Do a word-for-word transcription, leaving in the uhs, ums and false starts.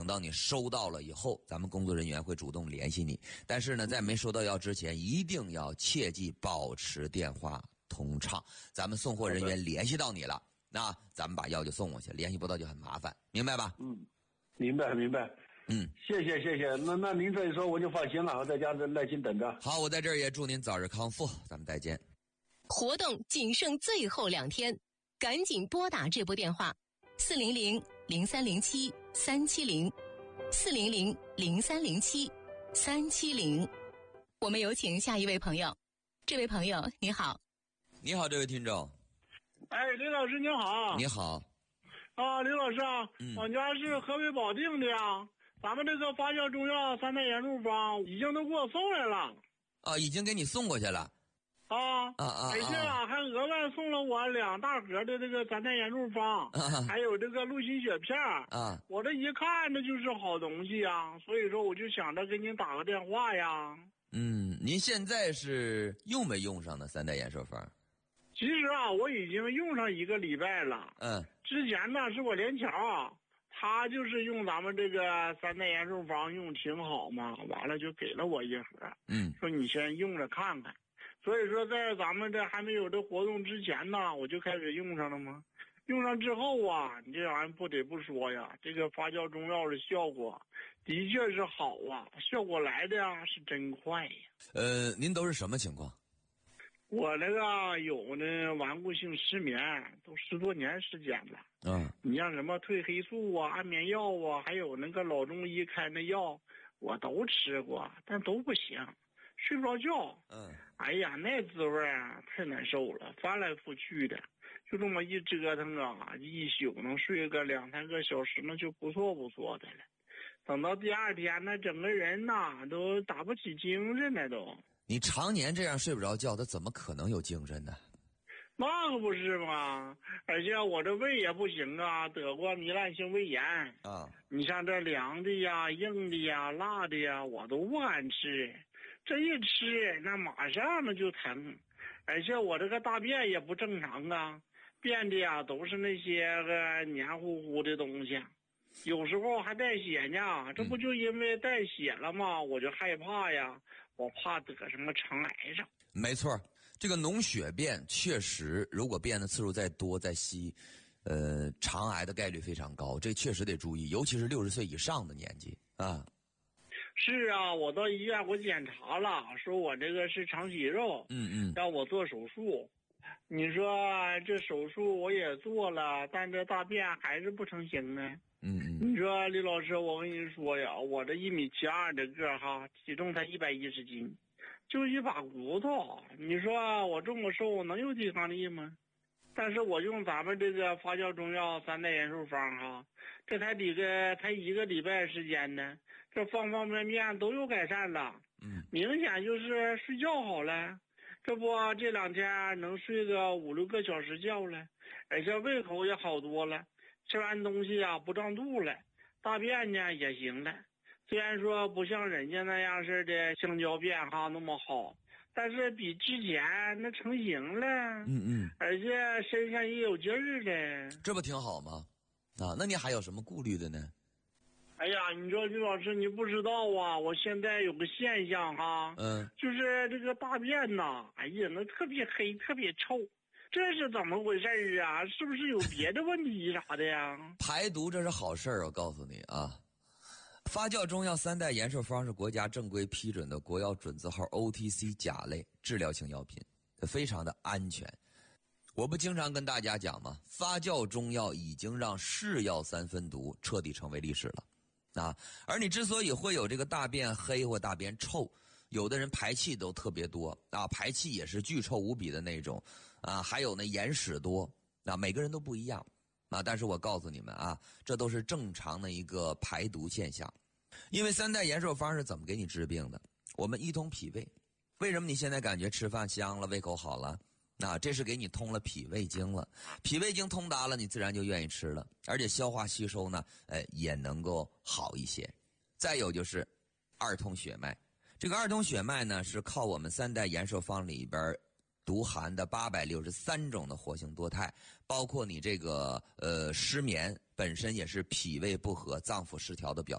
到你收到了以后，咱们工作人员会主动联系你。但是呢，在没收到药之前，一定要切记保持电话通畅。咱们送货人员联系到你了，那咱们把药就送过去，联系不到就很麻烦，明白吧？ 嗯，明白明白。 嗯， 谢谢谢谢。那那您这一说我就放心了，我在家耐心等着。 好，我在这儿也祝您早日康复，咱们再见。 活动仅剩最后两天，赶紧拨打这部电话：四零零零三零七三七零，四零零零三零七三七零。我们有请下一位朋友。这位朋友你好。 你好，这位听众。 哎，李老师您好。 你好。 啊，李老师啊， 嗯、 我家是河北保定的呀。咱们这个发酵中药三代元素方已经都给我送来了。 啊，已经给你送过去了。 啊啊啊！ 而且啊，还额外送了我两大盒的这个三代元素方， 啊、 还有这个鹿心血片啊。 我这一看，这就是好东西呀，所以说我就想着给您打个电话呀。 嗯，您现在是用没用上的三代延寿方？ 其实啊，我已经用上一个礼拜了。 嗯。 之前呢，是我连桥啊。他就是用咱们这个三代延寿方用挺好嘛，完了就给了我一盒， 嗯， 说你先用着看看。所以说在咱们这还没有这活动之前呢，我就开始用上了嘛。用上之后啊，你这玩意儿不得不说呀，这个发酵中药的效果的确是好啊，效果来的呀是真快呀。 呃，您都是什么情况？ 我那个有呢顽固性失眠，都十多年时间了。 嗯， 你像什么褪黑素啊、安眠药啊，还有那个老中医开那药，我都吃过，但都不行，睡不着觉。 嗯， 哎呀，那滋味啊太难受了，翻来覆去的，就这么一折腾啊，一宿能睡个两三个小时，那就不错不错的了。等到第二天呢，整个人呐都打不起精神了都。 你常年这样睡不着觉，他怎么可能有精神呢？ 那可不是嘛！而且我这胃也不行啊，得过糜烂性胃炎啊。 你像这凉的呀、硬的呀、辣的呀，我都不敢吃。这一吃，那马上那就疼。而且我这个大便也不正常啊，便的呀都是那些个黏糊糊的东西，有时候还带血呢。这不就因为带血了吗？我就害怕呀。我怕得什么肠癌上。 没错，这个脓血便确实，如果便的次数再多再稀，呃，肠癌的概率非常高，这确实得注意，尤其是六十岁以上的年纪啊。 是啊，我到医院我检查了，说我这个是肠息肉， 嗯嗯， 让我做手术。你说这手术我也做了，但这大便还是不成形呢。 嗯嗯， 你说李老师，我跟你说呀，我这一米七二的个哈，体重才一百一十斤，就一把骨头。你说我这么瘦能有抵抗力吗？但是我用咱们这个发酵中药三代元素方哈，这才几个才一个礼拜时间呢，这方方面面都有改善了。 嗯， 明显就是睡觉好了，这不这两天能睡个五六个小时觉了，而且胃口也好多了。吃完东西啊不胀肚了，大便呢也行了。虽然说不像人家那样似的香蕉便哈那么好，但是比之前那成型了。 嗯嗯， 而且身上也有劲儿了。 这不挺好吗？啊，那你还有什么顾虑的呢？ 哎呀，你说李老师你不知道啊，我现在有个现象哈， 嗯， 就是这个大便呐，哎呀，那特别黑，特别臭。这是怎么回事啊？是不是有别的问题啥的呀？ 排毒这是好事儿，我告诉你啊。发酵中药三代延寿方是国家正规批准的国药准字号 O T C 甲类治疗性药品，非常的安全。我不经常跟大家讲吗？发酵中药已经让是药三分毒彻底成为历史了啊！而你之所以会有这个大便黑或大便臭，有的人排气都特别多啊，排气也是巨臭无比的那种啊，还有那眼屎多啊，每个人都不一样啊。但是我告诉你们啊，这都是正常的一个排毒现象。因为三代延寿方是怎么给你治病的？我们一通脾胃，为什么你现在感觉吃饭香了，胃口好了？那这是给你通了脾胃经了，脾胃经通达了，你自然就愿意吃了，而且消化吸收呢，呃，也能够好一些。再有就是二通血脉。这个二通血脉呢，是靠我们三代延寿方里边独含的八百六十三种的活性多肽，包括你这个呃失眠本身也是脾胃不和、脏腑失调的表